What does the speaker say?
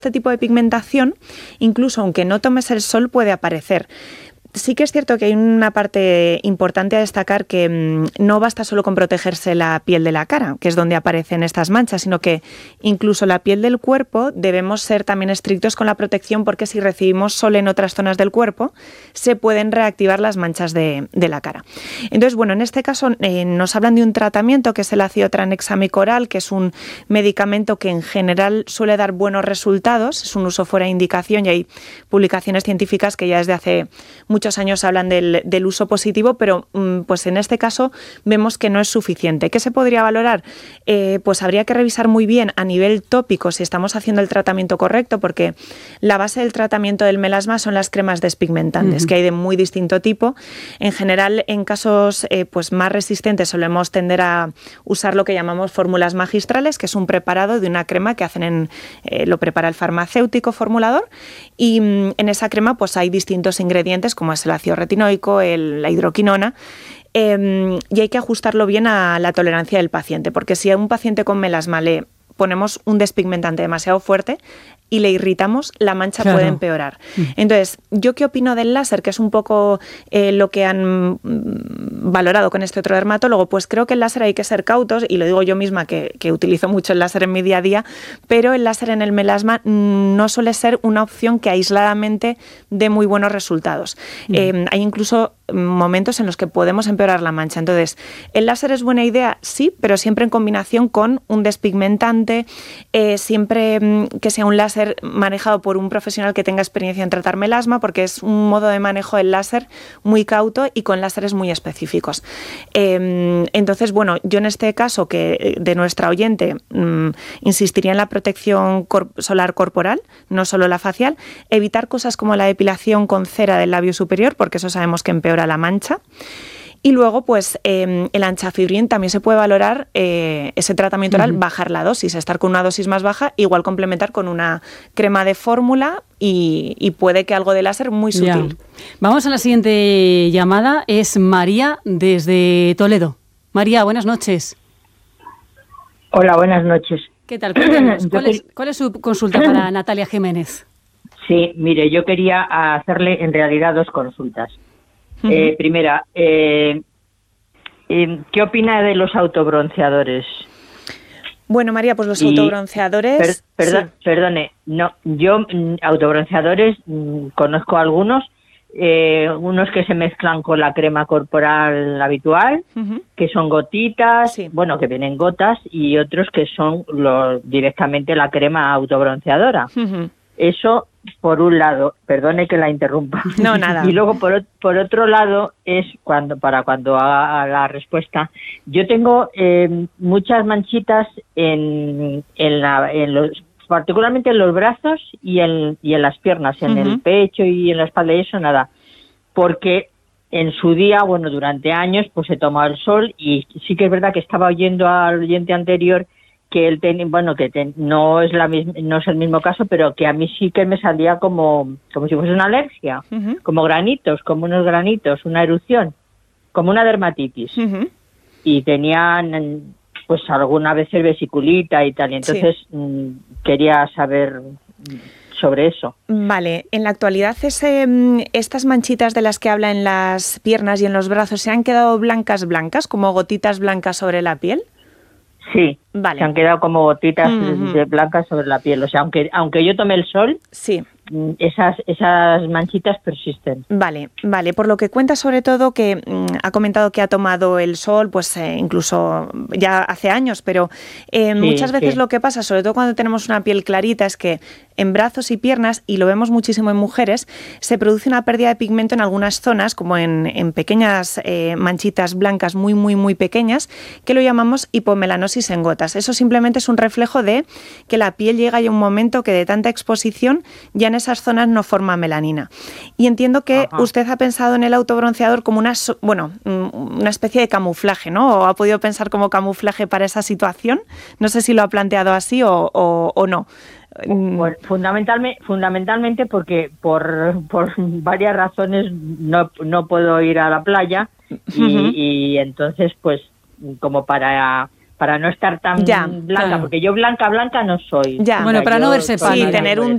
Este tipo de pigmentación, incluso aunque no tomes el sol, puede aparecer. Sí que es cierto que hay una parte importante a destacar, que no basta solo con protegerse la piel de la cara, que es donde aparecen estas manchas, sino que incluso la piel del cuerpo debemos ser también estrictos con la protección, porque si recibimos sol en otras zonas del cuerpo se pueden reactivar las manchas de la cara. Entonces, bueno, en este caso nos hablan de un tratamiento que es el ácido tranexámico oral, que es un medicamento que en general suele dar buenos resultados, es un uso fuera de indicación y hay publicaciones científicas que ya desde hace muchos años hablan del uso positivo, pero pues en este caso vemos que no es suficiente. ¿Qué se podría valorar? Pues habría que revisar muy bien a nivel tópico si estamos haciendo el tratamiento correcto, porque la base del tratamiento del melasma son las cremas despigmentantes, que hay de muy distinto tipo. En general, en casos pues más resistentes solemos tender a usar lo que llamamos fórmulas magistrales, que es un preparado de una crema que hacen lo prepara el farmacéutico formulador, y en esa crema pues hay distintos ingredientes como es el ácido retinoico, la hidroquinona, y hay que ajustarlo bien a la tolerancia del paciente, porque si a un paciente con melasma le ponemos un despigmentante demasiado fuerte y le irritamos, la mancha puede empeorar. Entonces, ¿yo qué opino del láser? Que es un poco lo que han valorado con este otro dermatólogo. Pues creo que el láser hay que ser cautos, y lo digo yo misma que utilizo mucho el láser en mi día a día, pero el láser en el melasma no suele ser una opción que aisladamente dé muy buenos resultados. Hay incluso momentos en los que podemos empeorar la mancha. Entonces, ¿el láser es buena idea? Sí, pero siempre en combinación con un despigmentante, siempre que sea un láser manejado por un profesional que tenga experiencia en tratar melasma, porque es un modo de manejo del láser muy cauto y con láseres muy específicos. Entonces, bueno, yo en este caso que de nuestra oyente insistiría en la protección solar corporal, no solo la facial, evitar cosas como la depilación con cera del labio superior, porque eso sabemos que empeora la mancha. Y luego, pues, el anchafibrin también se puede valorar, ese tratamiento oral, bajar la dosis, estar con una dosis más baja, igual complementar con una crema de fórmula y puede que algo de láser muy sutil. Ya. Vamos a la siguiente llamada, es María desde Toledo. María, buenas noches. Hola, buenas noches. ¿Qué tal? Cuéntanos, ¿cuál es su consulta para Natalia Jiménez? Sí, mire, yo quería hacerle en realidad dos consultas. Primera, ¿qué opina de los autobronceadores? Bueno, María, pues los autobronceadores... Perdone, no, yo autobronceadores conozco algunos, unos que se mezclan con la crema corporal habitual, que son gotitas, bueno, que vienen gotas, y otros que son directamente la crema autobronceadora. Eso por un lado, perdone que la interrumpa. No, nada. Y luego por otro lado es cuando haga la respuesta. Yo tengo muchas manchitas particularmente en los brazos y en las piernas, en el pecho y en la espalda, y eso nada. Porque en su día, bueno, durante años, pues he tomado el sol, y sí que es verdad que estaba oyendo al oyente anterior que él no es el mismo caso, pero que a mí sí que me salía como si fuese una alergia, como granitos, como unos granitos, una erupción, como una dermatitis. Y tenían pues alguna vez vesiculita y tal, y entonces quería saber sobre eso. Vale, en la actualidad estas manchitas de las que habla en las piernas y en los brazos, ¿se han quedado blancas, como gotitas blancas sobre la piel? Sí, vale. Se han quedado como gotitas de blancas sobre la piel. O sea, aunque yo tome el sol, sí, esas manchitas persisten. Vale. Por lo que cuenta, sobre todo, que ha comentado que ha tomado el sol, pues incluso ya hace años, pero muchas veces lo que pasa, sobre todo cuando tenemos una piel clarita, es que en brazos y piernas, y lo vemos muchísimo en mujeres, se produce una pérdida de pigmento en algunas zonas, como en pequeñas manchitas blancas muy, muy, muy pequeñas, que lo llamamos hipomelanosis en gotas. Eso simplemente es un reflejo de que la piel llega ya a un momento que de tanta exposición ya en esas zonas no forma melanina. Y entiendo que usted ha pensado en el autobronceador como una especie de camuflaje, ¿no? ¿O ha podido pensar como camuflaje para esa situación? No sé si lo ha planteado así o no. Pues fundamentalmente porque por varias razones no puedo ir a la playa y entonces pues como para no estar tan blanca, porque yo blanca no soy. Ya. Bueno, para no verse pana. Sí, tener un